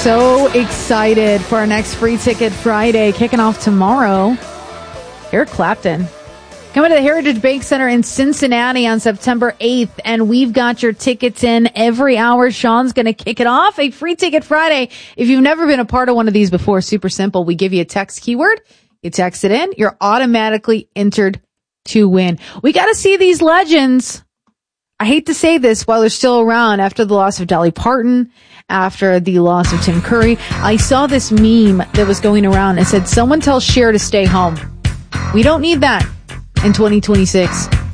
so excited for our next Free Ticket Friday, kicking off tomorrow. Eric Clapton coming to the Heritage Bank Center in Cincinnati on September 8th, and we've got your tickets in every hour. Sean's going to kick it off, a Free Ticket Friday. If you've never been a part of one of these before, super simple. We give you a text keyword. You text it in. You're automatically entered to win. We got to see these legends. I hate to say this while they're still around after the loss of Dolly Parton, after the loss of Tim Curry. I saw this meme that was going around and said, someone tell Cher to stay home. We don't need that in 2026.